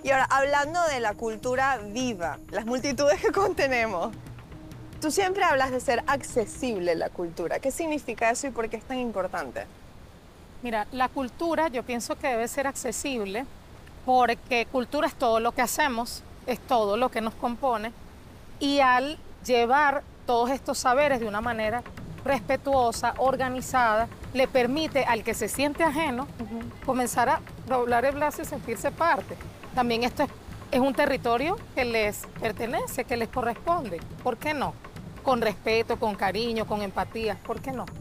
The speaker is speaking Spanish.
Y ahora, hablando de la cultura viva, las multitudes que contenemos, tú siempre hablas de ser accesible la cultura. ¿Qué significa eso y por qué es tan importante? Mira, la cultura yo pienso que debe ser accesible porque cultura es todo lo que hacemos, es todo lo que nos compone y al llevar todos estos saberes de una manera respetuosa, organizada, le permite al que se siente ajeno comenzar a doblar el brazo y sentirse parte. También es un territorio que les pertenece, que les corresponde. ¿Por qué no? Con respeto, con cariño, con empatía. ¿Por qué no?